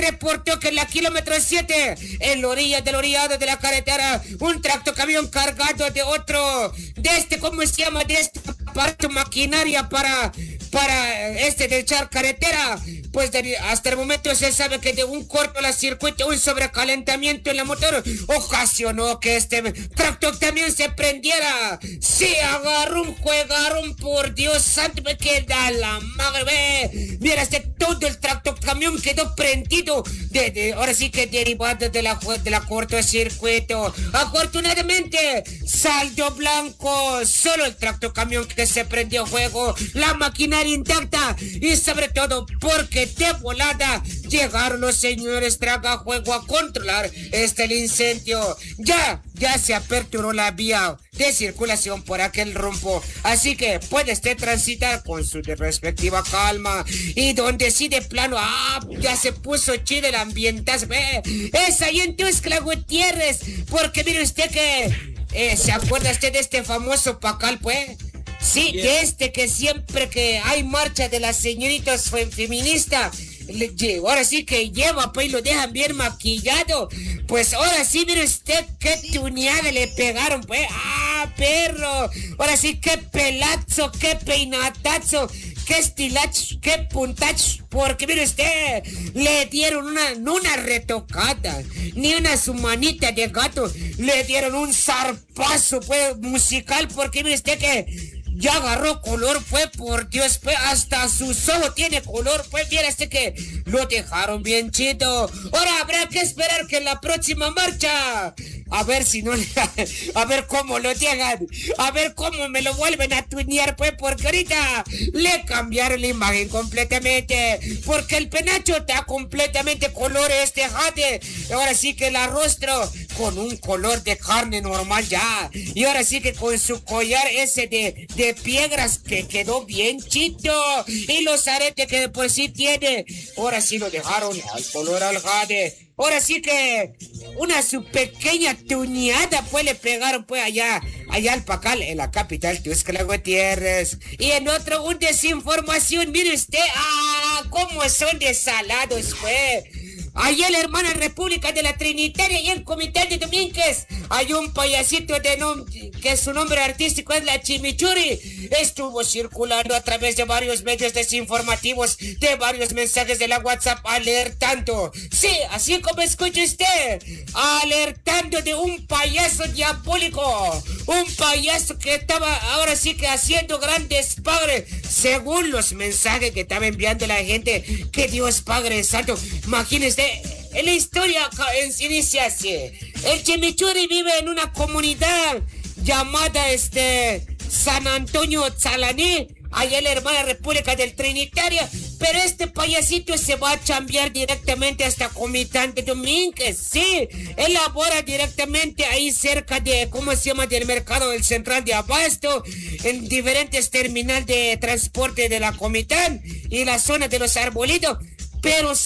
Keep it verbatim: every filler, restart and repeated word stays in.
reportó que en la kilómetro siete, en la orilla del orillado de la carretera, un tractocamión cargado de otro, de este, ¿cómo se llama? De este aparato maquinaria para, para este de echar carretera, pues de, hasta el momento se sabe que de un cortocircuito, un sobrecalentamiento en la motor, ocasionó que este tractocamión se prendiera. Sí, agarró un juegarón, por Dios santo, me queda la madre, ve. Mira, este todo el tractocamión quedó prendido, de, de, ahora sí que derivado de la, de la cortocircuito. Afortunadamente, saldo blanco, solo el tractocamión que se prendió fuego, la maquinaria intacta y sobre todo porque de volada llegaron los señores tragafuego a controlar este el incendio. Ya, ya se aperturó la vía de circulación por aquel rumbo, así que puede usted transitar con su respectiva calma. Y donde sí de plano, ah, ya se puso chido el ambientazo, ve, es ahí en Tuxtla Gutiérrez, porque mire usted que, eh, ¿se acuerda usted de este famoso Pacal, pues? Sí, yeah. De este que siempre que hay marcha de las señoritas feministas, ahora sí que lleva, pues, y lo dejan bien maquillado. Pues ahora sí, mire usted qué tuneada le pegaron, pues. ¡Ah, perro! Ahora sí, qué pelazo, qué peinatazo, qué estilacho, qué puntacho. Porque mire usted, le dieron una, no una retocada, ni una su manita de gato, le dieron un zarpazo, pues, musical, porque mire usted que ya agarró color, pues, por Dios, pues, hasta su ojos tiene color, pues, mira este que lo dejaron bien chido. Ahora habrá que esperar que en la próxima marcha, a ver si no, a ver cómo lo llegan, a ver cómo me lo vuelven a tunear, pues, porque ahorita le cambiaron la imagen completamente, porque el penacho está completamente color este jate, ahora sí que el rostro con un color de carne normal ya, y ahora sí que con su collar ese de, de piedras que quedó bien chido, y los aretes que por sí tiene, ahora sí lo dejaron al color al jade. Ahora sí que una su pequeña tuneada pues le pegaron pues allá, allá al Pacal, en la capital Tuxtla Gutiérrez. Y en otro, un desinformación, mire usted, ah, cómo son desalados pues. Allá en la hermana República de la Trinitaria y el Comité de Domínguez hay un payasito de nombre, que su nombre artístico es la Chimichurri. Estuvo circulando a través de varios medios desinformativos, de varios mensajes de la WhatsApp, alertando, sí, así como escucha usted, alertando de un payaso diabólico, un payaso que estaba ahora sí que haciendo grandes padres, según los mensajes que estaba enviando la gente, que Dios Padre Santo, imagínese. En la historia inicia así. El Chimichurri vive en una comunidad llamada este San Antonio Tzalaní, allá en la hermana República del Trinitaria, pero este payasito se va a chambear directamente hasta Comitán de Domínguez, sí, él labora directamente ahí cerca de, ¿cómo se llama?, del mercado del Central de Abasto, en diferentes terminales de transporte de la Comitán y la zona de los Arbolitos. Pero